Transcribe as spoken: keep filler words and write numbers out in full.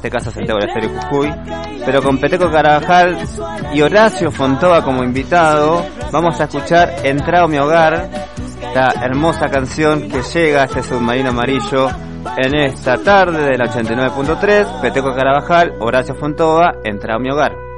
este caso Santiago del Estero y Jujuy, pero con Peteco Carabajal y Horacio Fontova como invitado. Vamos a escuchar Entrado a mi hogar, esta hermosa canción que llega a este submarino amarillo en esta tarde del ochenta y nueve punto tres. Peteco Carabajal, Horacio Fontova, Entrado a mi hogar.